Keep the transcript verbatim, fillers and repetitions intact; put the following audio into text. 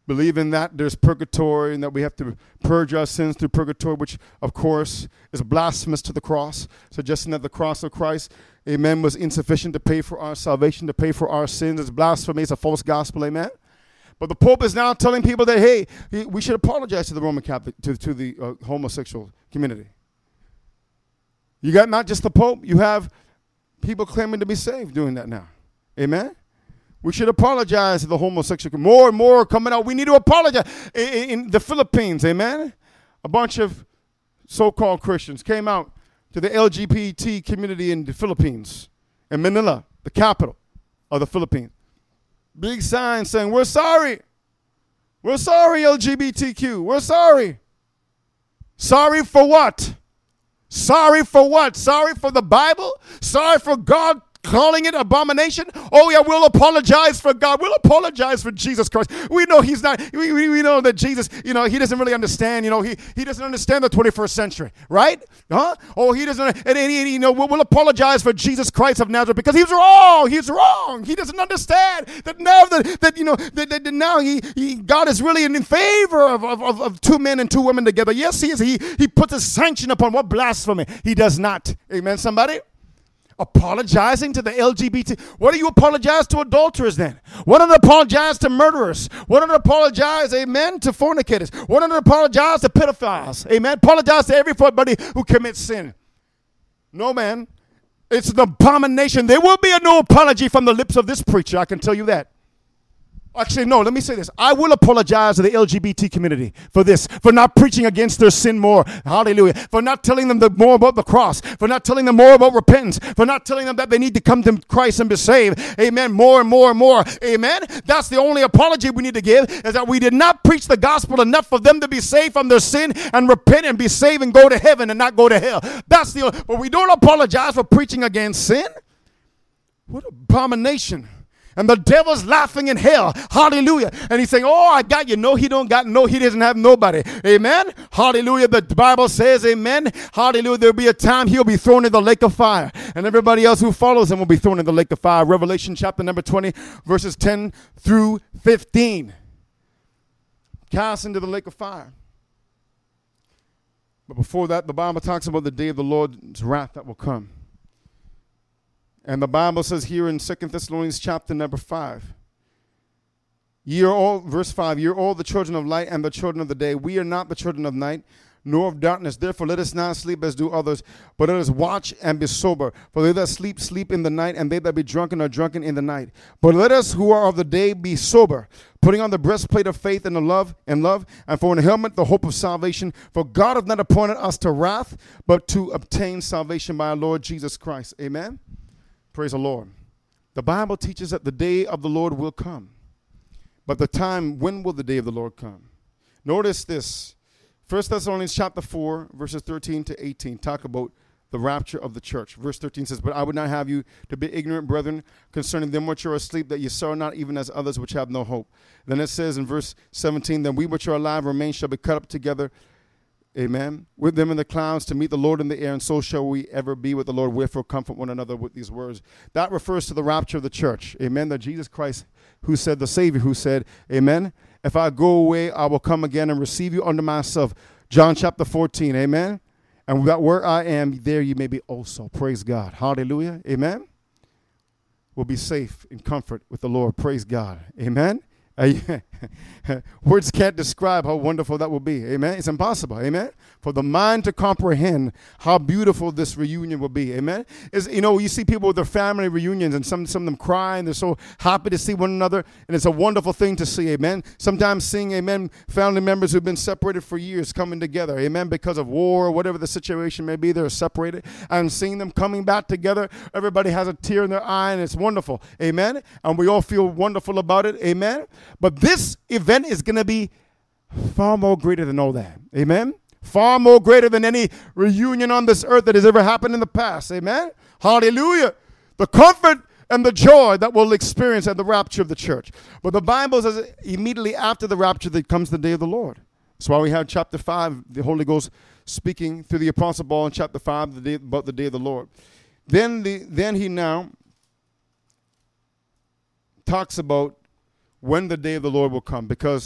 believe in that there's purgatory and that we have to purge our sins through purgatory, which, of course, is blasphemous to the cross, suggesting that the cross of Christ, amen, was insufficient to pay for our salvation, to pay for our sins. It's blasphemy. It's a false gospel, amen. But the Pope is now telling people that, hey, we should apologize to the Roman Catholic, to, to the uh, homosexual community. You got not just the Pope, you have people claiming to be saved doing that now, amen. We should apologize to the homosexual. More and more coming out. We need to apologize. In, in the Philippines, amen, a bunch of so-called Christians came out to the L G B T community in the Philippines, in Manila, the capital of the Philippines. Big signs saying, we're sorry. We're sorry, L G B T Q. We're sorry. Sorry for what? Sorry for what? Sorry for the Bible? Sorry for God calling it abomination? Oh, yeah, we'll apologize for God. We'll apologize for Jesus Christ. We know he's not, we, we, we know that Jesus, you know, he doesn't really understand, you know, he, he doesn't understand the twenty-first century, right? Huh? Oh, he doesn't, and, and he, you know, we'll, we'll apologize for Jesus Christ of Nazareth because he's wrong. He's wrong. He doesn't understand that now that, that you know, that, that now he, he, God is really in favor of, of, of, of two men and two women together. Yes, he is. He, he puts a sanction upon what blasphemy. He does not. Amen, somebody? Apologizing to the L G B T. What do you apologize to adulterers then? Why don't you apologize to murderers? Why don't you apologize, amen, to fornicators? Why don't you apologize to pedophiles? Amen. Apologize to everybody who commits sin. No, man. It's an abomination. There will be a no apology from the lips of this preacher. I can tell you that. Actually, no, let me say this. I will apologize to the L G B T community for this, for not preaching against their sin more. Hallelujah. For not telling them the, more about the cross, for not telling them more about repentance, for not telling them that they need to come to Christ and be saved. Amen. More and more and more. Amen. That's the only apology we need to give, is that we did not preach the gospel enough for them to be saved from their sin and repent and be saved and go to heaven and not go to hell. That's the only, but we don't apologize for preaching against sin. What abomination. And the devil's laughing in hell. Hallelujah. And he's saying, oh, I got you. No, he don't got, no, he doesn't have nobody. Amen. Hallelujah. The Bible says, amen. Hallelujah. There'll be a time he'll be thrown in the lake of fire. And everybody else who follows him will be thrown in the lake of fire. Revelation chapter number twenty, verses ten through fifteen. Cast into the lake of fire. But before that, the Bible talks about the day of the Lord's wrath that will come. And the Bible says here in Second Thessalonians chapter number five, ye are all, verse five, ye are all the children of light and the children of the day. We are not the children of night, nor of darkness. Therefore let us not sleep as do others, but let us watch and be sober. For they that sleep, sleep in the night, and they that be drunken are drunken in the night. But let us who are of the day be sober, putting on the breastplate of faith and the love and love, and for an helmet the hope of salvation. For God hath not appointed us to wrath, but to obtain salvation by our Lord Jesus Christ. Amen. Praise the Lord. The Bible teaches that the day of the Lord will come. But the time, when will the day of the Lord come? Notice this. First Thessalonians chapter four, verses thirteen to eighteen, talk about the rapture of the church. Verse thirteen says, but I would not have you to be ignorant, brethren, concerning them which are asleep, that ye sorrow not even as others which have no hope. Then it says in verse seventeen, then we which are alive remain shall be cut up together, amen, with them in the clouds to meet the Lord in the air, and so shall we ever be with the Lord. Wherefore comfort one another with these words. That refers to the rapture of the church. Amen. That Jesus Christ, who said, the Savior who said, amen, if I go away, I will come again and receive you unto myself. John chapter fourteen. Amen. And that where I am, there you may be also. Praise God. Hallelujah. Amen. We'll be safe in comfort with the Lord. Praise God. Amen. Uh, words can't describe how wonderful that will be. Amen. It's impossible. Amen. For the mind to comprehend how beautiful this reunion will be. Amen. Is you know, you see people with their family reunions, and some some of them cry, and they're so happy to see one another, and it's a wonderful thing to see. Amen. Sometimes seeing, amen, family members who've been separated for years coming together. Amen. Because of war or whatever the situation may be, they're separated, and seeing them coming back together, everybody has a tear in their eye, and it's wonderful. Amen. And we all feel wonderful about it. Amen. But this event is going to be far more greater than all that. Amen. Far more greater than any reunion on this earth that has ever happened in the past. Amen. Hallelujah. The comfort and the joy that we'll experience at the rapture of the church. But the Bible says immediately after the rapture that comes the day of the Lord. That's why we have chapter five, the Holy Ghost speaking through the Apostle Paul in chapter five the day, about the day of the Lord. Then, the, then he now talks about when the day of the Lord will come, because